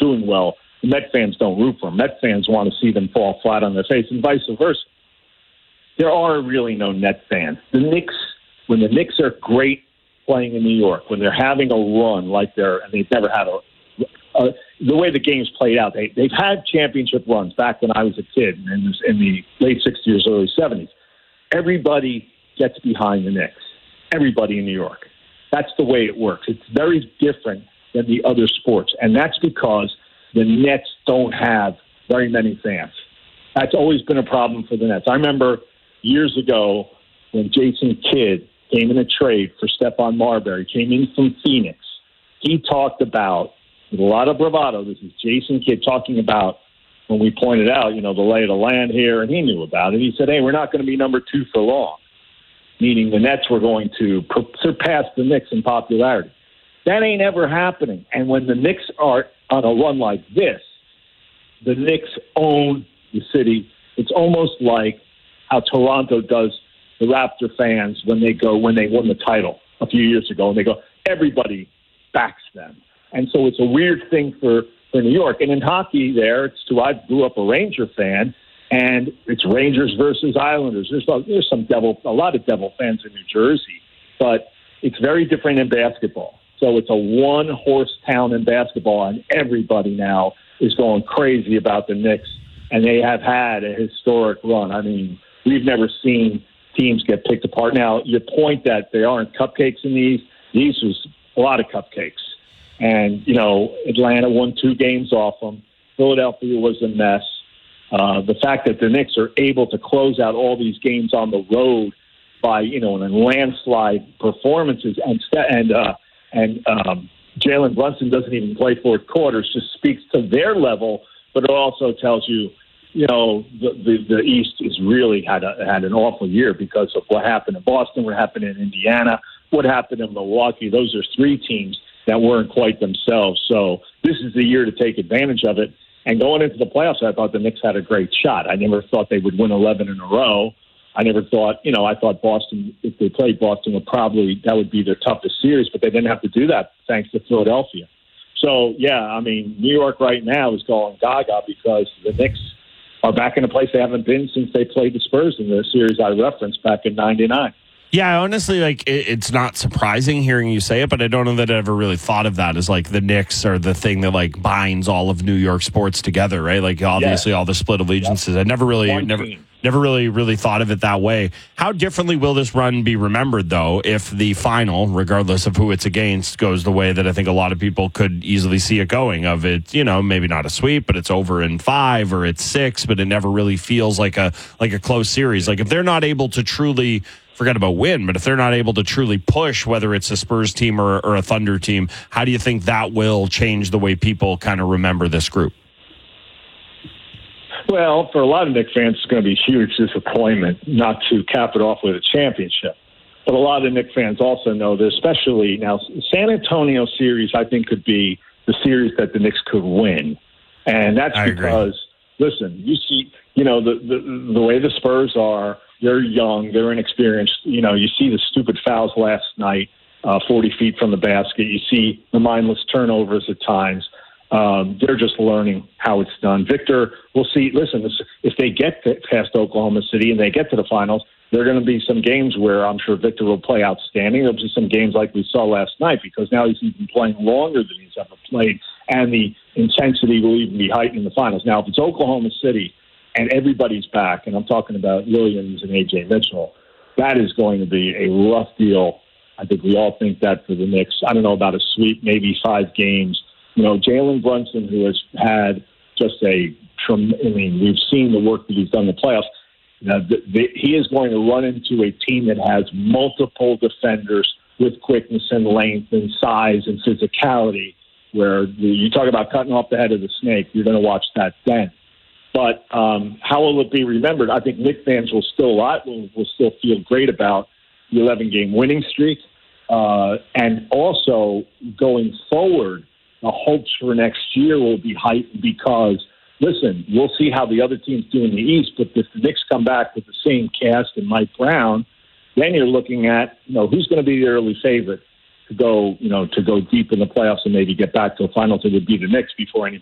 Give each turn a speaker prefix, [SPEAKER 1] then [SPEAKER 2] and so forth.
[SPEAKER 1] doing well, the Met fans don't root for them. Met fans want to see them fall flat on their face, and vice versa. There are really no Net fans. When the Knicks are great playing in New York, when they're having a run and they've never had the way the game's played out, they've had championship runs back when I was a kid in the late 60s, early 70s. Everybody gets behind the Knicks. Everybody in New York. That's the way it works. It's very different than the other sports, and that's because the Nets don't have very many fans. That's always been a problem for the Nets. I remember years ago when Jason Kidd came in a trade for Stephon Marbury, came in from Phoenix. He talked about, with a lot of bravado, this is Jason Kidd talking about when we pointed out, the lay of the land here, and he knew about it. He said, hey, we're not going to be number 2 for long, meaning the Nets were going to surpass the Knicks in popularity. That ain't ever happening. And when the Knicks are on a run like this, the Knicks own the city. It's almost like how Toronto does the Raptor fans when they won the title a few years ago, and they go, everybody backs them. And so it's a weird thing for New York. And in hockey there, I grew up a Ranger fan, and it's Rangers versus Islanders. There's a lot of Devil fans in New Jersey, but it's very different in basketball. So it's a one-horse town in basketball, and everybody now is going crazy about the Knicks, and they have had a historic run. I mean, we've never seen teams get picked apart. Now, your point that there aren't cupcakes in these was a lot of cupcakes. And, Atlanta won 2 games off them. Philadelphia was a mess. The fact that the Knicks are able to close out all these games on the road by, in landslide performances, and Jalen Brunson doesn't even play fourth quarters, just speaks to their level, but it also tells you, the East is really had an awful year because of what happened in Boston, what happened in Indiana, what happened in Milwaukee. Those are 3 teams that weren't quite themselves. So this is the year to take advantage of it. And going into the playoffs, I thought the Knicks had a great shot. I never thought they would win 11 in a row. I never thought, I thought Boston, if they played Boston, that would be their toughest series, but they didn't have to do that thanks to Philadelphia. So, New York right now is going gaga because the Knicks are back in a place they haven't been since they played the Spurs in the series I referenced back in '99.
[SPEAKER 2] Yeah, honestly, it's not surprising hearing you say it, but I don't know that I ever really thought of that as the Knicks are the thing that binds all of New York sports together, right? Obviously all the split allegiances. I never really thought of it that way. How differently will this run be remembered, though, if the final, regardless of who it's against, goes the way that I think a lot of people could easily see it going? Of it, maybe not a sweep, but it's over in 5 or it's 6, but it never really feels like a close series. If they're not able to truly, forget about win, but if they're not able to truly push, whether it's a Spurs team or a Thunder team, how do you think that will change the way people kind of remember this group?
[SPEAKER 1] Well, for a lot of Knicks fans, it's going to be a huge disappointment not to cap it off with a championship. But a lot of Knicks fans also know that, especially now, San Antonio series, I think, could be the series that the Knicks could win. And that's because, listen, you see, the way the Spurs are, they're young, they're inexperienced. You see the stupid fouls last night, 40 feet from the basket. You see the mindless turnovers at times. They're just learning how it's done. Victor, we'll see. Listen, if they get past Oklahoma City and they get to the finals, there are going to be some games where I'm sure Victor will play outstanding. There'll be some games like we saw last night because now he's even playing longer than he's ever played, and the intensity will even be heightened in the finals. Now, if it's Oklahoma City and everybody's back, and I'm talking about Williams and A.J. Mitchell, that is going to be a rough deal. I think we all think that for the Knicks. I don't know about a sweep, maybe 5 games. Jalen Brunson, who has had just we've seen the work that he's done in the playoffs. He is going to run into a team that has multiple defenders with quickness and length and size and physicality, where you talk about cutting off the head of the snake. You're going to watch that then. But how will it be remembered? I think Knicks fans will still feel great about the 11-game winning streak. And also, going forward, the hopes for next year will be heightened because, listen, we'll see how the other teams do in the East, but if the Knicks come back with the same cast and Mike Brown, then you're looking at, who's going to be the early favorite to go deep in the playoffs and maybe get back to the finals. It would be the Knicks before anybody